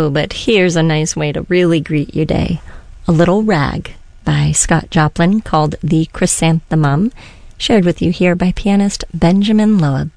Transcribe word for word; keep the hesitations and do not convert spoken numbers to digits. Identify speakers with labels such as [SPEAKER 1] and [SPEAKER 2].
[SPEAKER 1] Oh, but here's a nice way to really greet your day. A Little Rag by Scott Joplin, called The Chrysanthemum, shared with you here by pianist Benjamin Loeb.